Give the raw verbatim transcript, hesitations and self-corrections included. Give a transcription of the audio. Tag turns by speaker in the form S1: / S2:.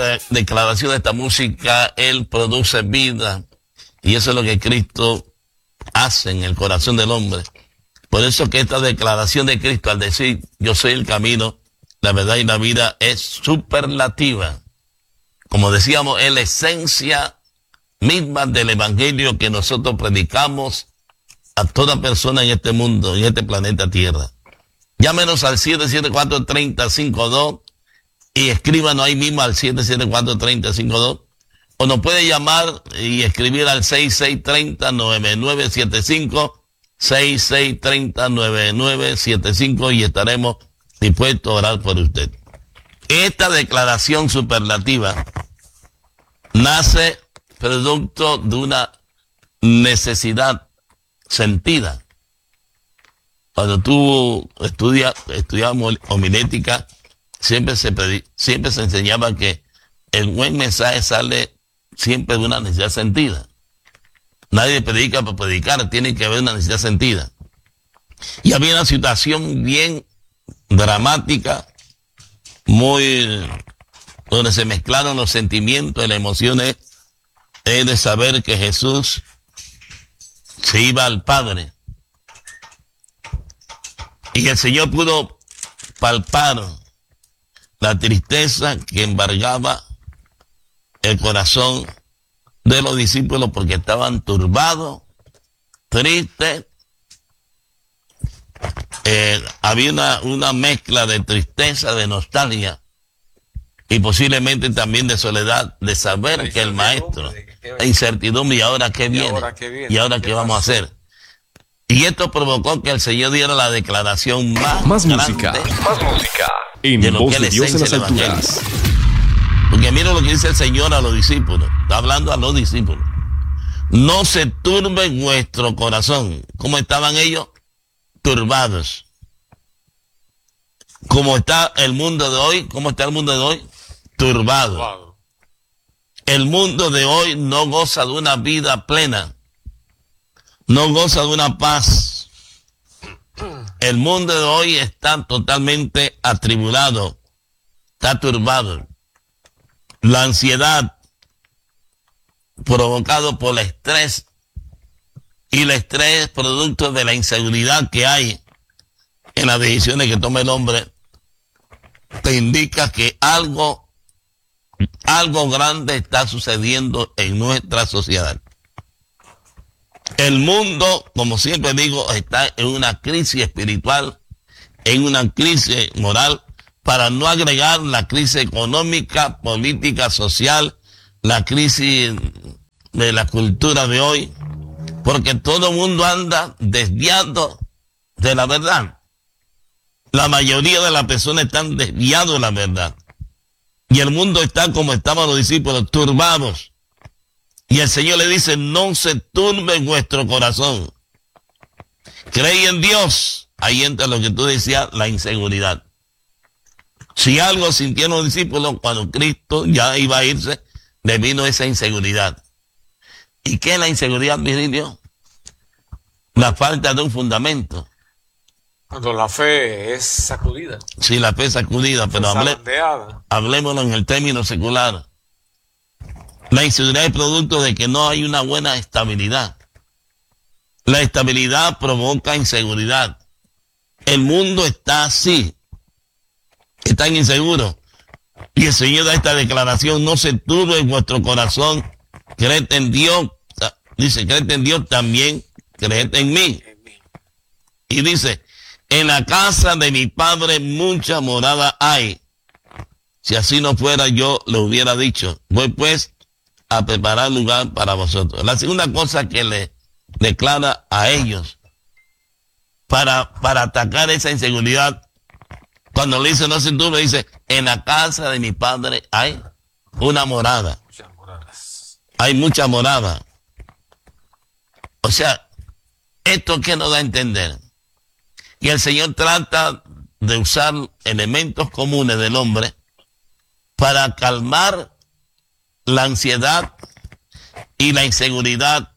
S1: de- declaración de esta música, Él produce vida. Y eso es lo que Cristo hace en el corazón del hombre. Por eso que esta declaración de Cristo, al decir, yo soy el camino, la verdad y la vida, es superlativa. Como decíamos, es la esencia misma del evangelio que nosotros predicamos a toda persona en este mundo, en este planeta Tierra. Llámenos al siete siete cuatro, tres cero cinco dos y escríbanos ahí mismo al siete siete cuatro, tres cero cinco dos. O nos puede llamar y escribir al seis seis tres cero, nueve nueve siete cinco, seis seis tres cero, nueve nueve siete cinco, y estaremos dispuestos a orar por usted. Esta declaración superlativa nace producto de una necesidad sentida. Cuando tú estudias, estudiamos homilética, siempre se, predi- siempre se enseñaba que el buen mensaje sale siempre de una necesidad sentida. Nadie predica para predicar, tiene que haber una necesidad sentida. Y había una situación bien dramática, muy, donde se mezclaron los sentimientos y las emociones, es de saber que Jesús se iba al Padre. Y el Señor pudo palpar la tristeza que embargaba el corazón de los discípulos porque estaban turbados, tristes. Eh, había una, una mezcla de tristeza, de nostalgia y posiblemente también de soledad, de saber que el maestro, la incertidumbre, y ahora qué viene, y ahora qué vamos a hacer. Y esto provocó que el Señor diera la declaración más,
S2: Más
S1: grande,
S2: música, más música, en
S1: de lo
S2: voz
S1: que
S2: de
S1: es la
S2: Dios en las
S1: esencia del
S2: alturas.
S1: Porque mira lo que dice el Señor a los discípulos. Está hablando a los discípulos. No se turbe vuestro corazón. ¿Cómo estaban ellos? Turbados. ¿Cómo está el mundo de hoy? ¿Cómo está el mundo de hoy? Turbado. El mundo de hoy no goza de una vida plena. No goza de una paz. El mundo de hoy está totalmente atribulado. Está turbado. La ansiedad provocado por el estrés, y el estrés producto de la inseguridad que hay en las decisiones que toma el hombre, te indica que algo, algo grande está sucediendo en nuestra sociedad. El mundo, como siempre digo, está en una crisis espiritual, en una crisis moral, para no agregar la crisis económica, política, social, la crisis de la cultura de hoy, porque todo el mundo anda desviado de la verdad. La mayoría de las personas están desviados de la verdad. Y el mundo está como estaban los discípulos, turbados. Y el Señor le dice, no se turbe vuestro corazón. Creí en Dios. Ahí entra lo que tú decías, la inseguridad. Si algo sintieron los discípulos cuando Cristo ya iba a irse, le vino esa inseguridad. ¿Y qué es la inseguridad, Virgilio? La falta de un fundamento.
S3: Cuando la fe es sacudida.
S1: Sí, la fe es sacudida, pero hable, hablemoslo en el término secular. La inseguridad es producto de que no hay una buena estabilidad. La estabilidad provoca inseguridad. El mundo está así. Están inseguros. Y el Señor da esta declaración, no se turbe en vuestro corazón, creed en Dios, dice, creed en Dios también, creed en mí. Y dice, en la casa de mi Padre mucha morada hay. Si así no fuera, yo le hubiera dicho, voy pues a preparar lugar para vosotros. La segunda cosa que le declara a ellos para, para atacar esa inseguridad, cuando le dice no se turbe, dice, en la casa de mi Padre hay una morada.
S3: Muchas moradas.
S1: Hay mucha morada. O sea, ¿esto qué nos da a entender? Y el Señor trata de usar elementos comunes del hombre para calmar la ansiedad y la inseguridad